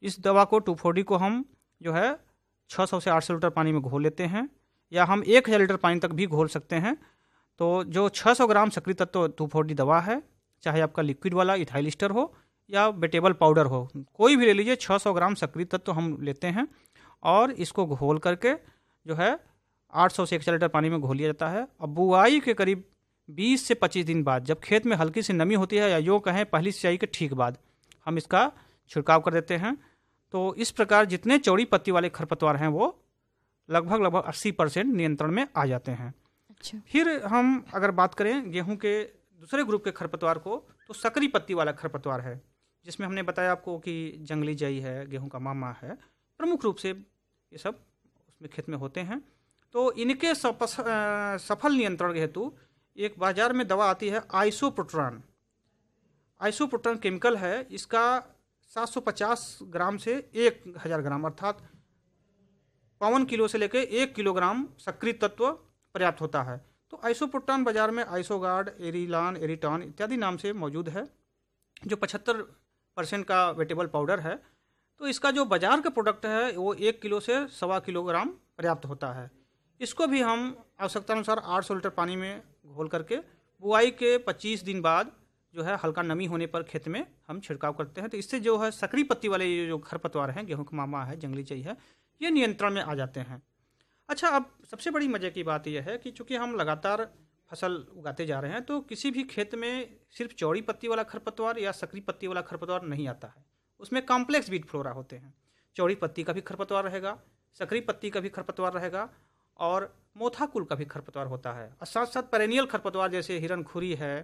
इस दवा को 2,4-D को हम जो है 600 से 800 लीटर पानी में घोल लेते हैं, या हम 1000 लीटर पानी तक भी घोल सकते हैं। तो जो 600 ग्राम सक्रिय तत्व 2,4-D दवा है, चाहे आपका लिक्विड वाला इथाइल ईस्टर हो या वेटेबल पाउडर हो, कोई भी ले लीजिए, 600 ग्राम सक्रिय तत्व हम लेते हैं और इसको घोल करके जो है 800 से 1000 लीटर पानी में घोल लिया जाता है। अब बुआई के करीब 20 से 25 दिन बाद, जब खेत में हल्की सी नमी होती है, या यूँ कहें पहली सिंचाई के ठीक बाद, हम इसका छिड़काव कर देते हैं। तो इस प्रकार जितने चौड़ी पत्ती वाले खरपतवार हैं वो लगभग 80% नियंत्रण में आ जाते हैं। अच्छा। फिर हम अगर बात करें गेहूं के दूसरे ग्रुप के खरपतवार को, तो सकरी पत्ती वाला खरपतवार है, जिसमें हमने बताया आपको कि जंगली जई है, गेहूं का मामा है, प्रमुख रूप से ये सब उसमें खेत में होते हैं। तो इनके सफल नियंत्रण हेतु एक बाजार में दवा आती है आइसोप्रोट्रान। आइसोप्रोट्रान केमिकल है, इसका 750 ग्राम से 1000 ग्राम अर्थात 52 किलो से लेकर 1 किलोग्राम सक्रिय तत्व पर्याप्त होता है। तो आइसोप्रोट्रान बाजार में आइसोगार्ड, एरिलान, एरिटॉन इत्यादि नाम से मौजूद है, जो 75% का वेटेबल पाउडर है। तो इसका जो बाजार का प्रोडक्ट है वो 1 किलो से 1.25 किलोग्राम पर्याप्त होता है। इसको भी हम आवश्यकता अनुसार 800 लीटर पानी में घोल करके बुआई के 25 दिन बाद जो है हल्का नमी होने पर खेत में हम छिड़काव करते हैं। तो इससे जो है सकरी पत्ती वाले ये जो खरपतवार हैं, गेहूं का मामा है, जंगली जई है, ये नियंत्रण में आ जाते हैं। अच्छा, अब सबसे बड़ी मज़े की बात यह है कि चूंकि हम लगातार फसल उगाते जा रहे हैं, तो किसी भी खेत में सिर्फ चौड़ी पत्ती वाला खरपतवार या सकरी पत्ती वाला खरपतवार नहीं आता है। उसमें कॉम्प्लेक्स बीट फ्लोरा होते हैं। चौड़ी पत्ती का भी खरपतवार रहेगा, सकरी पत्ती का भी खरपतवार रहेगा, और मोथा कुल का भी खरपतवार होता है। और साथ साथ पेरेनियल खरपतवार जैसे हिरनखुरी है,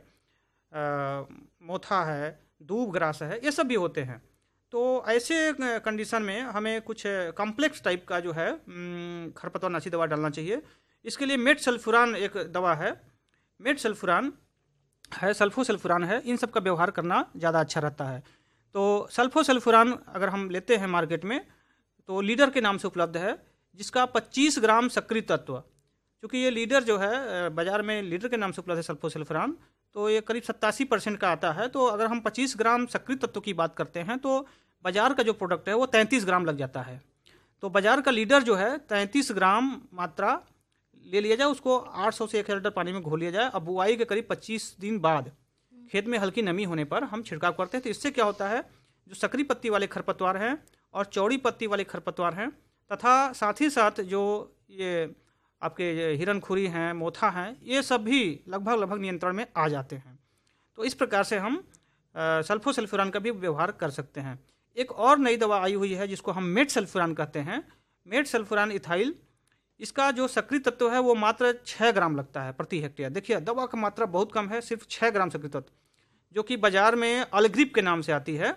मोथा है, दूब ग्रास है, ये सब भी होते हैं। तो ऐसे कंडीशन में हमें कुछ कॉम्प्लेक्स टाइप का जो है खरपतवार नाशी दवा डालना चाहिए। इसके लिए मेट सल्फुरान एक दवा है, मेट सल्फुरान है, सल्फोसल्फुरान है, इन सब का व्यवहार करना ज़्यादा अच्छा रहता है। तो सल्फोसल्फुरान अगर हम लेते हैं मार्केट में, तो लीडर के नाम से उपलब्ध है, जिसका 25 ग्राम सक्रिय तत्व, क्योंकि ये लीडर जो है बाजार में लीडर के नाम से उपलब्ध है सल्फोसल्फुरान, तो ये करीब 87% का आता है। तो अगर हम 25 ग्राम सक्रिय तत्व की बात करते हैं तो बाजार का जो प्रोडक्ट है वो 33 ग्राम लग जाता है। तो बाजार का लीडर जो है 33 ग्राम मात्रा ले लिया जाए, उसको 800 से 1000 लीटर पानी में घोल लिया जाए। अब बुआई के करीब 25 दिन बाद खेत में हल्की नमी होने पर हम छिड़काव करते हैं। तो इससे क्या होता है, जो सकरी पत्ती वाले खरपतवार हैं और चौड़ी पत्ती वाले खरपतवार हैं, तथा साथ ही साथ जो ये आपके हिरनखुरी हैं, मोथा हैं, ये सब भी लगभग नियंत्रण में आ जाते हैं। तो इस प्रकार से हम सल्फोसल्फुरान का भी व्यवहार कर सकते हैं। एक और नई दवा आई हुई है जिसको हम मेट सल्फुरान कहते हैं, मेट सल्फुरान इथाइल। इसका जो सक्रिय तत्व है वो मात्र 6 ग्राम लगता है प्रति हेक्टेयर। देखिए, दवा का मात्रा बहुत कम है, सिर्फ 6 ग्राम सक्रिय तत्व, जो कि बाजार में अलग्रिप के नाम से आती है।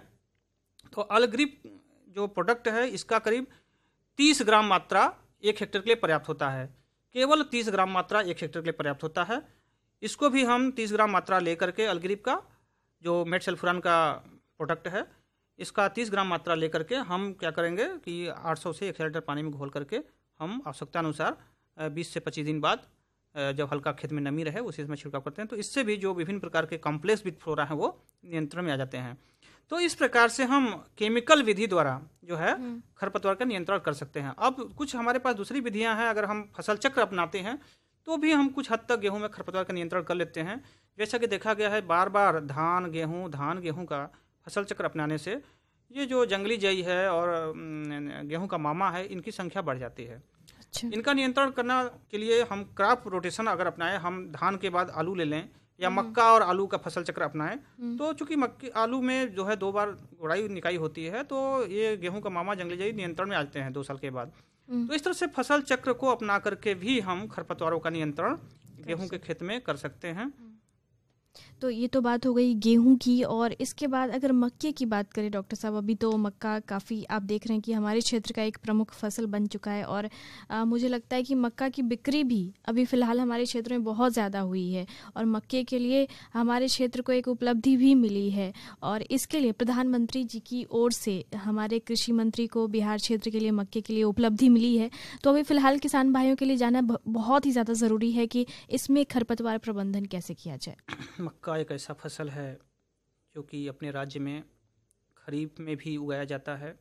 तो अलग्रिप जो प्रोडक्ट है, इसका करीब 30 ग्राम मात्रा 1 हेक्टेयर के लिए पर्याप्त होता है। केवल 30 ग्राम मात्रा 1 हेक्टेयर के लिए पर्याप्त होता है। इसको भी हम 30 ग्राम मात्रा लेकर के अलग्रिप का जो मेट सल्फुरान का प्रोडक्ट है, इसका 30 ग्राम मात्रा लेकर के हम क्या करेंगे कि 800 से 1000 लीटर पानी में घोल करके हम आवश्यकता अनुसार 20 से 25 दिन बाद जब हल्का खेत में नमी रहे उसी में छिड़काव करते हैं। तो इससे भी जो विभिन्न प्रकार के कॉम्प्लेक्स बीट फ्लोरा हैं वो नियंत्रण में आ जाते हैं। तो इस प्रकार से हम केमिकल विधि द्वारा जो है खरपतवार का नियंत्रण कर सकते हैं। अब कुछ हमारे पास दूसरी विधियां हैं, अगर हम फसल चक्र अपनाते हैं तो भी हम कुछ हद तक गेहूं में खरपतवार का नियंत्रण कर लेते हैं। जैसा कि देखा गया है, बार बार धान गेहूं का फसल चक्र अपनाने से ये जो जंगली जई है और गेहूं का मामा है, इनकी संख्या बढ़ जाती है। अच्छा। इनका नियंत्रण करना के लिए हम क्रॉप रोटेशन अगर अपनाएं, हम धान के बाद आलू ले लें या मक्का और आलू का फसल चक्र अपनाएं, तो चूंकि आलू में जो है 2 बार गुड़ाई निकाई होती है, तो ये गेहूं का मामा जंगली जई नियंत्रण में आते हैं 2 साल के बाद। तो इस तरह से फसल चक्र को अपना करके भी हम खरपतवारों का नियंत्रण गेहूं के खेत में कर सकते हैं। तो ये तो बात हो गई गेहूं की, और इसके बाद अगर मक्के की बात करें डॉक्टर साहब, अभी तो मक्का काफ़ी आप देख रहे हैं कि हमारे क्षेत्र का एक प्रमुख फसल बन चुका है, और मुझे लगता है कि मक्का की बिक्री भी अभी फ़िलहाल हमारे क्षेत्र में बहुत ज़्यादा हुई है, और मक्के के लिए हमारे क्षेत्र को एक उपलब्धि भी मिली है, और इसके लिए प्रधानमंत्री जी की ओर से हमारे कृषि मंत्री को बिहार क्षेत्र के लिए मक्के के लिए उपलब्धि मिली है। तो अभी फ़िलहाल किसान भाइयों के लिए जानना बहुत ही ज़्यादा ज़रूरी है कि इसमें खरपतवार प्रबंधन कैसे किया जाए। मक्का एक ऐसा फसल है जो कि अपने राज्य में खरीफ में भी उगाया जाता है